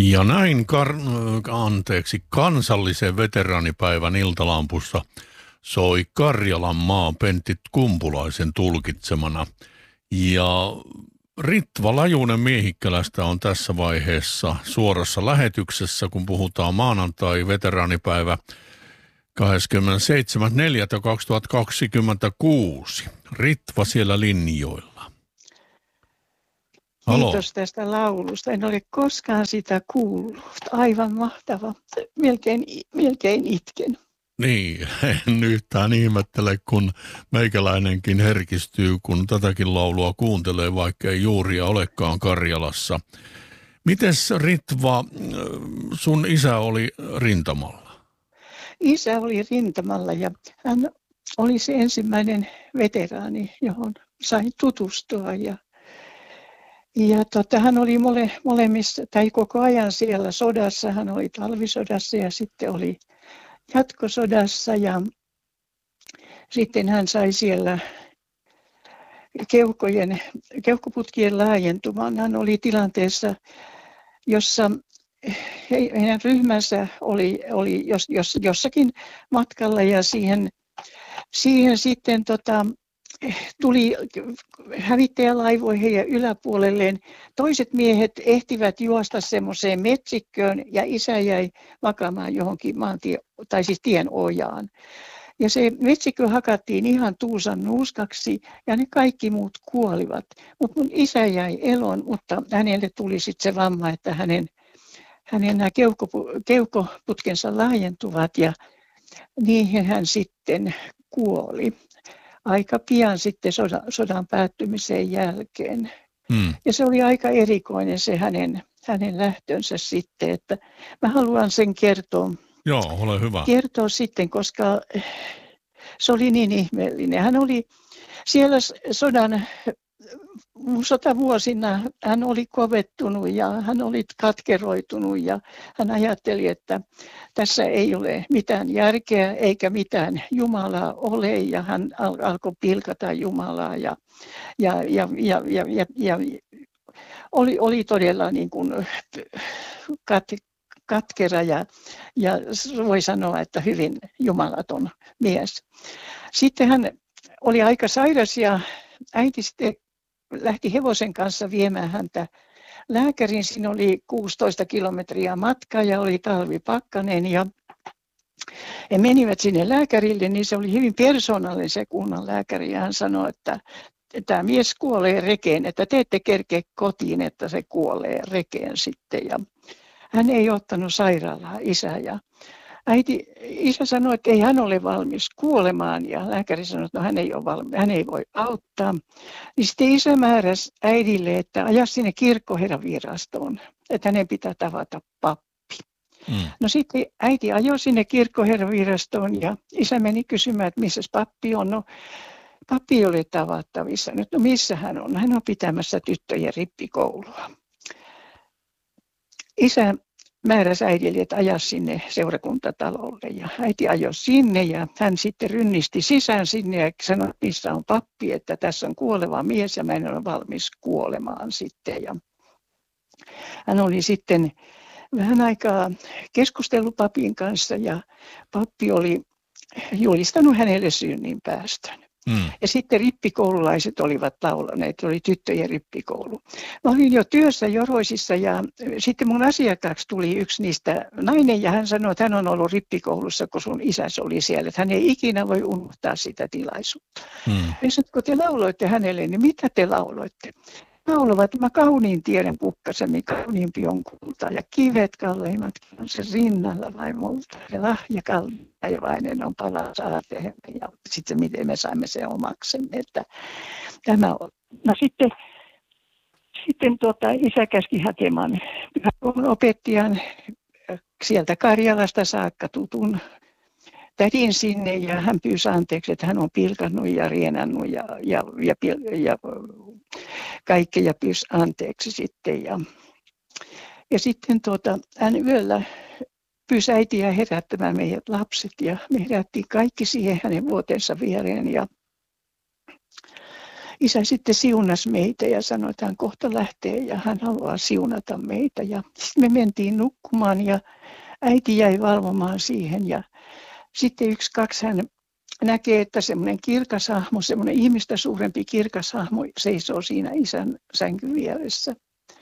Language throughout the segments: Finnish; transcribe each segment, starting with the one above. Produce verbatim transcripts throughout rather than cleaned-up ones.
Ja näin kar- anteeksi, kansallisen veteraanipäivän iltalampussa soi Karjalan maa Pentti Kumpulaisen tulkitsemana. Ja Ritva Lajunen Miehikkälästä on tässä vaiheessa suorassa lähetyksessä, kun puhutaan maanantai-veteraanipäivä kahdeskymmenesseitsemäs neljättä kaksituhattakaksikymmentäkuusi. Ritva siellä linjoilla. Halo. Kiitos tästä laulusta. En ole koskaan sitä kuullut. Aivan mahtava. Melkein, melkein itken. Niin, en yhtään ihmettele, kun meikäläinenkin herkistyy, kun tätäkin laulua kuuntelee, vaikka ei juuria olekaan Karjalassa. Mites Ritva, sun isä oli rintamalla? Isä oli rintamalla ja hän oli se ensimmäinen veteraani, johon sain tutustua. Ja, ja tota, hän oli mole, molemmissa, tai koko ajan siellä sodassa. Hän oli talvisodassa ja sitten oli jatkosodassa ja sitten hän sai siellä keuhkojen, keuhkoputkien laajentumaan. Hän oli tilanteessa, jossa heidän ryhmänsä oli, oli jos, jos, jossakin matkalla ja siihen, siihen sitten tota, tuli hävittäjälaivoihin ja yläpuolelleen. Toiset miehet ehtivät juosta semmoiseen metsikköön ja isä jäi makaamaan johonkin maantie, tai siis tien ojaan. Ja se metsikkö hakattiin ihan tuusan nuuskaksi ja ne kaikki muut kuolivat. Mutta mun isä jäi eloon, mutta hänelle tuli sitten se vamma, että hänen, hänen nämä keuhkoputkensa laajentuvat ja niihin hän sitten kuoli. Aika pian sitten sodan, sodan päättymisen jälkeen. Hmm. Ja se oli aika erikoinen se hänen, hänen lähtönsä sitten, että mä haluan sen kertoa. Joo, ole hyvä. Kertoa sitten, koska se oli niin ihmeellinen. Hän oli siellä sodan sotavuosina, hän oli kovettunut ja hän oli katkeroitunut ja hän ajatteli, että tässä ei ole mitään järkeä eikä mitään Jumalaa ole ja hän al- alkoi pilkata Jumalaa ja, ja, ja, ja, ja, ja, ja oli, oli todella niin kuin kat, katkera ja, ja voi sanoa, että hyvin jumalaton mies. Sitten hän oli aika sairas ja äiti sitten lähti hevosen kanssa viemään häntä lääkäriin. Siinä oli kuusitoista kilometriä matkaa ja oli talvipakkanen ja he menivät sinne lääkärille, niin se oli hyvin persoonallinen se kunnan lääkäri ja hän sanoi, että tämä mies kuolee rekeen, että te ette kerkeä kotiin, että se kuolee rekeen sitten. Ja hän ei ottanut sairaalaa, isä, ja äiti, isä sanoi, että ei hän ole valmis kuolemaan ja lääkäri sanoi, että no, hän ei ole valmis, hän ei voi auttaa. Niin sitten isä määräsi äidille, että aja sinne kirkkoherravirastoon, että hänen pitää tavata pappi. Mm. No sitten äiti ajoi sinne kirkkoherravirastoon ja isä meni kysymään, että missä pappi on. No, pappi ei ole tavattavissa. Nyt, no missä hän on? Hän on pitämässä tyttöjen rippikoulua. Isä määräsi äidille, että aja sinne seurakuntatalolle ja äiti ajoi sinne ja hän sitten rynnisti sisään sinne ja sanoi, että missä on pappi, että tässä on kuoleva mies ja mä en ole valmis kuolemaan sitten. Ja hän oli sitten vähän aikaa keskustellut papin kanssa ja pappi oli julistanut hänelle synninpäästön. Mm. Ja sitten rippikoululaiset olivat laulaneet, oli tyttöjen rippikoulu. Mä olin jo työssä Joroisissa ja sitten mun asiakkaaksi tuli yksi niistä nainen ja hän sanoi, että hän on ollut rippikoulussa, kun sun isäs oli siellä, että hän ei ikinä voi unohtaa sitä tilaisuutta. Mm. Ja sanoin, kun te lauloitte hänelle, niin mitä te lauloitte? Laulavat, mä kauniin tiedän pukkaseni, kauniimpi on kulta ja kivet kalleimmatkin on se rinnalla vai multa. Ja lahja kalleivainen on palaa saarteemme ja sitten miten me saimme sen omaksemme. Että tämä on. No sitten, sitten tuota, isä käski hakemaan pyhäkoulun opettajan sieltä Karjalasta saakka tutun tädin sinne ja hän pyysi anteeksi, että hän on pilkannut ja rienannut ja, ja, ja, ja kaikkea pyysi anteeksi sitten. Ja, ja sitten tuota, hän yöllä pyysi äitiä herättämään meidät lapset ja me herättiin kaikki siihen hänen vuotensa viereen. Ja, isä sitten siunasi meitä ja sanoi, että hän kohta lähtee ja hän haluaa siunata meitä. Ja sitten me mentiin nukkumaan ja äiti jäi valvomaan siihen ja sitten yksi, kaksi hän näkee, että semmoinen kirkas hahmo, semmoinen ihmistä suurempi kirkas hahmo seisoo siinä isän sänkyn vieressä.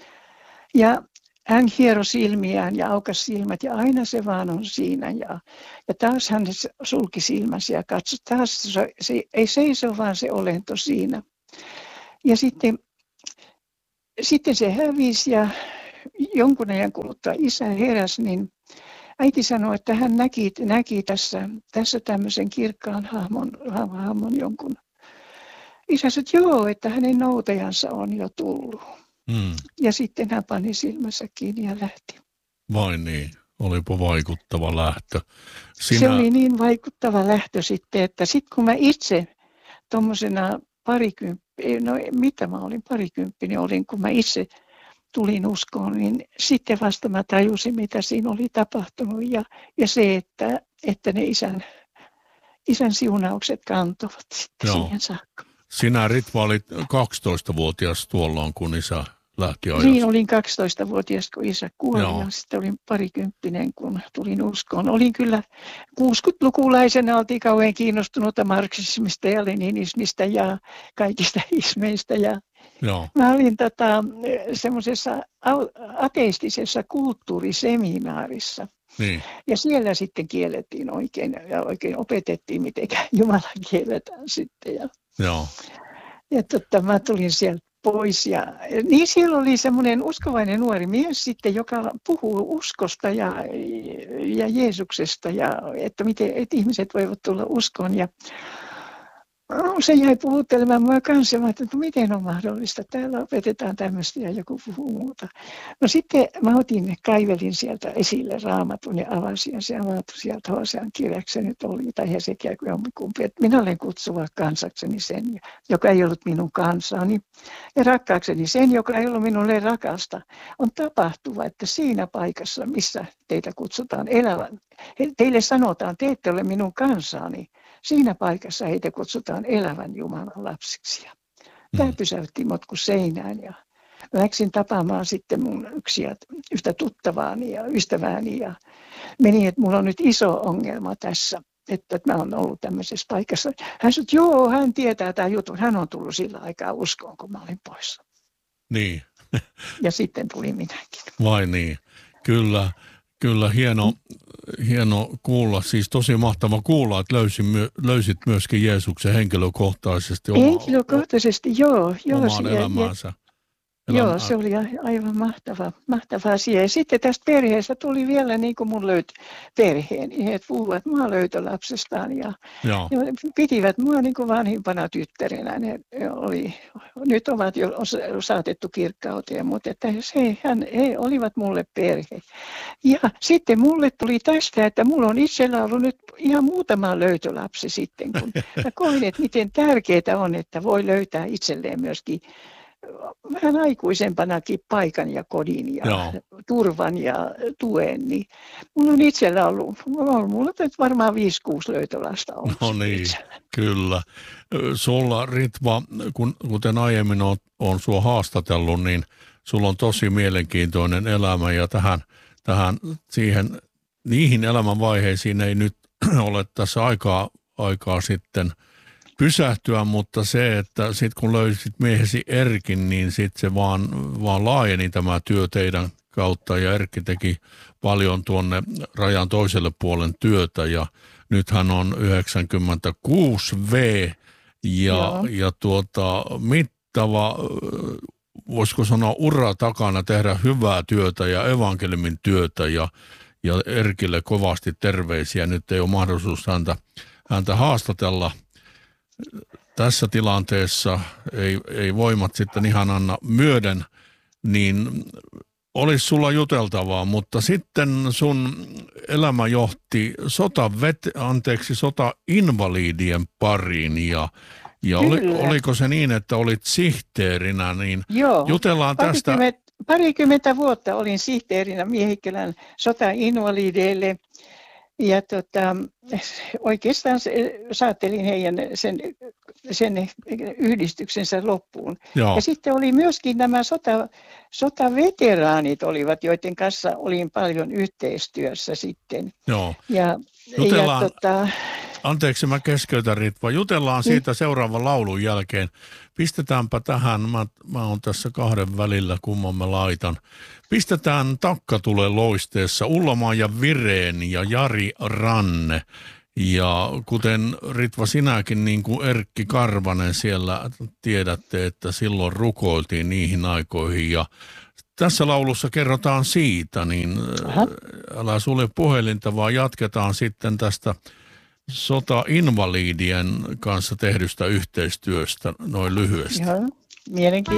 Ja hän hieroi silmiään ja aukasi silmät ja aina se vaan on siinä. Ja, ja taas hän sulki silmänsä ja katsoi, taas se, se ei seiso vaan se olento siinä. Ja sitten, sitten se hävisi ja jonkun ajan kuluttua isä heräsi, niin äiti sanoi, että hän näki, näki tässä, tässä tämmöisen kirkkaan hahmon, hahmon jonkun. Isä sanoi, että joo, että hänen noutajansa on jo tullut. Hmm. Ja sitten hän pani silmänsä kiinni ja lähti. Vai niin, olipa vaikuttava lähtö. Sinä... Se oli niin vaikuttava lähtö sitten, että sitten kun mä itse tuommoisena parikymppinen, no mitä mä olin parikymppinen, olin kun mä itse tulin uskoon, niin sitten vasta mä tajusin, mitä siinä oli tapahtunut ja, ja se, että, että ne isän, isän siunaukset kantoivat sitten Joo. siihen saakka. Sinä Ritva olit kaksitoistavuotias tuolloin, kun isä lähti ajasta. Niin, olin kaksitoistavuotias, kun isä kuoli Joo. ja sitten olin parikymppinen, kun tulin uskoon. Olin kyllä kuusikymmentälukulaisena, oltiin kauhean kiinnostunutta marksismista ja leninismistä ja kaikista ismeistä. Ja Joo. Mä olin tota, semmoisessa ateistisessa kulttuuriseminaarissa. Niin. Ja siellä sitten kiellettiin oikein ja oikein opetettiin, miten Jumala kielletään sitten. Ja, Joo. ja tota, mä tulin sieltä pois. Ja, niin siellä oli semmoinen uskovainen nuori mies sitten, joka puhuu uskosta ja, ja Jeesuksesta ja että, miten, että ihmiset voivat tulla uskoon. Ja no, se jäi puhuttelemaan mua kanssa, että miten on mahdollista, täällä opetetaan tämmöistä ja joku puhuu muuta. No sitten mä otin, kaivelin sieltä esille Raamatun ja avasin ja se avatui sieltä Hosean kirjaksi se nyt oli, tai Hesekiä kuin jompikumpi, että minä olen kutsuva kansakseni sen, joka ei ollut minun kansaani, ja rakkaakseni sen, joka ei ollut minulle rakasta. On tapahtuva, että siinä paikassa, missä teitä kutsutaan elävän, teille sanotaan, te ette ole minun kansaani, siinä paikassa heitä kutsutaan elävän Jumalan lapsiksi. Tämä pysäytti mut kuin seinään ja läksin tapaamaan sitten mun yksiä, yhtä tuttavaani ja ystävääni ja meni, että mulla on nyt iso ongelma tässä, että, että mä oon ollut tämmöisessä paikassa. Hän sanoi, että joo, hän tietää tämän jutun, hän on tullut sillä aikaa uskoon, kun mä olin poissa. Niin. Ja sitten tuli minäkin. Vai niin, kyllä. Kyllä, hieno, hieno kuulla, siis tosi mahtava kuulla, että löysin, löysit myöskin Jeesuksen henkilökohtaisesti. Oma, henkilökohtaisesti, joo. joo omaan ja, elämäänsä. Elämä. Joo, se oli aivan mahtava, mahtava asia. Ja sitten tästä perheestä tuli vielä niin kuin mun löyt perheeni. He puhuvat mua löytölapsestaan ja, ja pitivät mua niin kuin vanhimpana tyttärenä. Ne oli, nyt ovat jo saatettu kirkkauteen, mutta että he, hän, he olivat mulle perhe. Ja sitten mulle tuli tästä, että mulla on itsellä ollut nyt ihan muutama löytölapsi sitten, kun mä koin, että miten tärkeää on, että voi löytää itselleen myöskin vähän aikuisempanakin paikan ja kodin ja Joo. turvan ja tuen, niin mulla on itsellä ollut, mulla on mulla varmaan viisi kuusi löytölasta ollut. No niin, itsellä. Kyllä. Sulla Ritva, kun, kuten aiemmin on, on sua haastatellut, niin sulla on tosi mielenkiintoinen elämä ja tähän, tähän siihen, niihin elämänvaiheisiin ei nyt ole tässä aikaa, aikaa sitten pysähtyä, mutta se, että sitten kun löysit miehesi Erkin, niin sitten se vaan, vaan laajeni tämä työ teidän kautta ja Erkki teki paljon tuonne rajan toiselle puolen työtä ja nyt hän on yhdeksänkymmentäkuusi vuotias ja, ja tuota, mittava, voisiko sanoa ura takana tehdä hyvää työtä ja evankeliumin työtä ja, ja Erkille kovasti terveisiä. Nyt ei ole mahdollisuus häntä, häntä haastatella tässä tilanteessa, ei, ei voimat sitten ihan anna myöden, niin olisi sulla juteltavaa, mutta sitten sun elämä johti sota anteeksi, sotainvalidien pariin ja, ja oli, oliko se niin, että olit sihteerinä, niin Joo, jutellaan tästä. Parikymmentä vuotta olin sihteerinä Miehikkälän sotainvalideille. ja tota, oikeastaan se, saattelin heidän sen, sen yhdistyksensä loppuun. Joo. Ja sitten oli myöskin nämä sota, sotaveteraanit olivat, joiden kanssa olin paljon yhteistyössä sitten. Joo. Ja, Jutellaan, ja tota, anteeksi mä keskeytän Ritva, jutellaan siitä seuraavan laulun jälkeen. Pistetäänpä tähän, mä, mä oon tässä kahden välillä, kumman mä laitan. Pistetään Takka tulee loisteessa Ulla-Maija Vireen ja Jari Ranne. Ja kuten Ritva sinäkin, niin kuin Erkki Karvanen siellä tiedätte, että silloin rukoiltiin niihin aikoihin. Ja tässä laulussa kerrotaan siitä, niin Aha. älä sulje puhelinta, vaan jatketaan sitten tästä sota-invalidien kanssa tehdystä yhteistyöstä noin lyhyesti. Joo, mielenkiintoista.